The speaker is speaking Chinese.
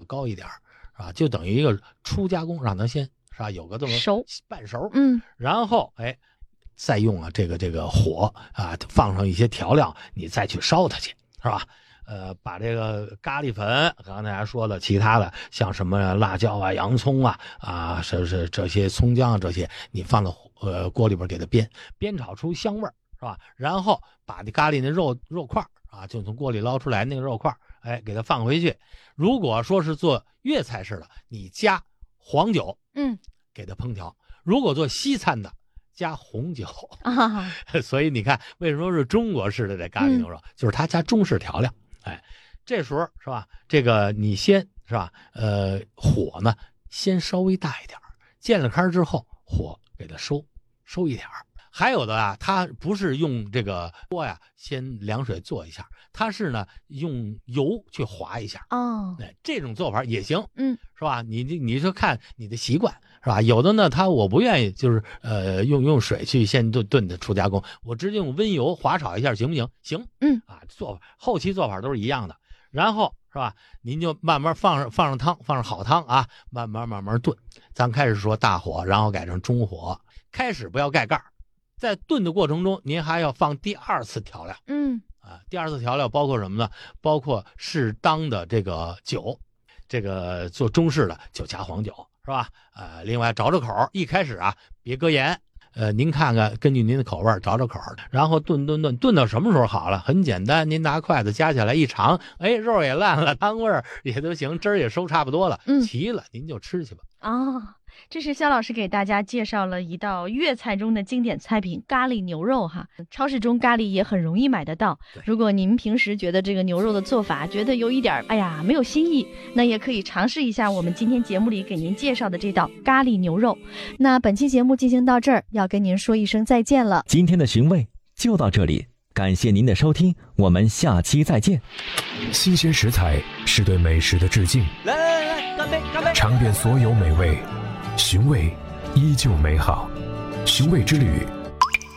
高一点，是吧？就等于一个初加工，让它先是吧有个这么半熟，然后再用这个火啊，放上一些调料，你再去烧它去，是吧？把这个咖喱粉，刚才说的其他的，像什么辣椒啊、洋葱啊，是这些葱姜这些，你放到锅里边给它煸炒出香味儿，是吧？然后把这咖喱那肉块啊，就从锅里捞出来那个肉块，给它放回去。如果说是做粤菜式的，你加黄酒，给它烹调；如果做西餐的，加红酒啊。所以你看，为什么是中国式的这咖喱牛肉，就是它加中式调料。这时候是吧？这个你先是吧？火呢先稍微大一点，见了开之后，火给它收一点。还有的啊，它不是用这个锅呀先凉水做一下，它是呢用油去滑一下。这种做法也行，是吧？你就看你的习惯，是吧？有的呢，我不愿意，就是用水去先炖的初加工，我直接用温油滑炒一下，行不行？行，做法后期做法都是一样的。然后是吧？您就慢慢放上汤，放上好汤啊，慢慢炖。咱开始说大火，然后改成中火，开始不要盖盖，在炖的过程中，您还要放第二次调料。第二次调料包括什么呢？包括适当的这个酒，这个做中式的就加黄酒，是吧？另外找口，一开始啊别搁盐。您看看，根据您的口味找口，然后炖到什么时候好了？很简单，您拿筷子夹起来一尝，肉也烂了，汤味也都行，汁儿也收差不多了，齐了，您就吃去吧。 这是肖老师给大家介绍了一道粤菜中的经典菜品咖喱牛肉哈。超市中咖喱也很容易买得到，如果您平时觉得这个牛肉的做法觉得有一点没有新意，那也可以尝试一下我们今天节目里给您介绍的这道咖喱牛肉。那本期节目进行到这儿，要跟您说一声再见了。 今天的寻味就到这里，感谢您的收听，我们下期再见。 新鲜食材是对美食的致敬， 来，干杯！ 尝遍所有美味，寻味依旧美好。寻味之旅